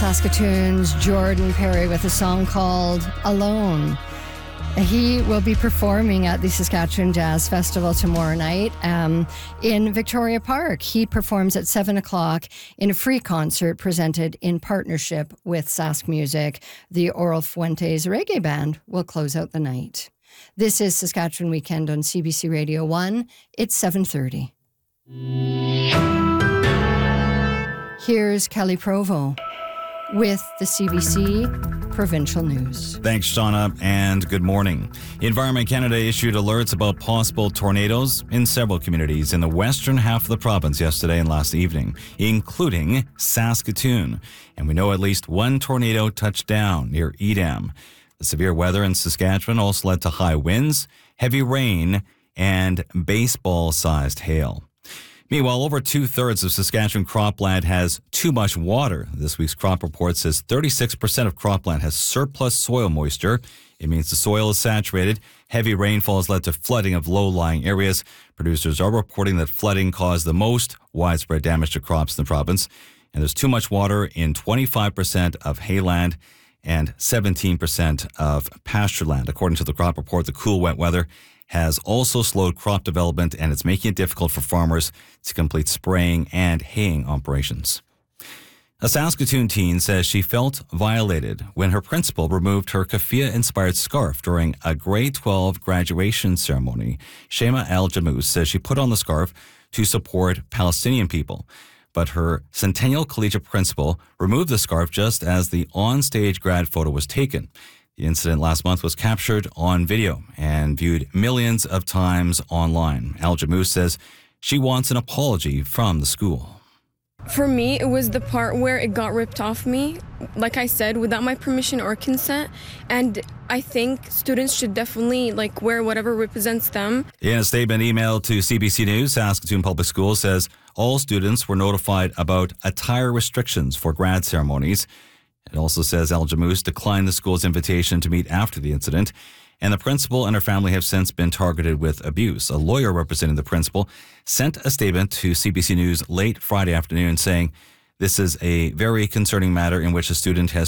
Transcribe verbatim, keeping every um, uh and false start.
Saskatoon's Jordan Perry with a song called Alone. He will be performing at the Saskatchewan Jazz Festival tomorrow night um, in Victoria Park. He performs at seven o'clock in a free concert presented in partnership with Sask Music. The Oral Fuentes Reggae Band will close out the night. This is Saskatchewan Weekend on C B C Radio one. It's seven thirty. Here's Kelly Provo with the C B C Provincial News. Thanks, Shauna, and good morning. Environment Canada issued alerts about possible tornadoes in several communities in the western half of the province yesterday and last evening, including Saskatoon. And we know at least one tornado touched down near Edam. The severe weather in Saskatchewan also led to high winds, heavy rain, and baseball-sized hail. Meanwhile, over two-thirds of Saskatchewan cropland has too much water. This week's crop report says thirty-six percent of cropland has surplus soil moisture. It means the soil is saturated. Heavy rainfall has led to flooding of low-lying areas. Producers are reporting that flooding caused the most widespread damage to crops in the province. And there's too much water in twenty-five percent of hayland and seventeen percent of pasture land. According to the crop report, the cool, wet weather has also slowed crop development, and it's making it difficult for farmers to complete spraying and haying operations. A Saskatoon teen says she felt violated when her principal removed her keffiyeh-inspired scarf during a grade twelve graduation ceremony. Shema Al-Jamous says she put on the scarf to support Palestinian people, but her Centennial Collegiate principal removed the scarf just as the on-stage grad photo was taken. The incident last month was captured on video and viewed millions of times online. Al-Jamous says she wants an apology from the school. For me, it was the part where it got ripped off me, like I said, without my permission or consent. And I think students should definitely like wear whatever represents them. In a statement emailed to C B C News, Saskatoon Public Schools says all students were notified about attire restrictions for grad ceremonies. It also says Al-Jamous declined the school's invitation to meet after the incident, and the principal and her family have since been targeted with abuse. A lawyer representing the principal sent a statement to C B C News late Friday afternoon saying this is a very concerning matter in which a student has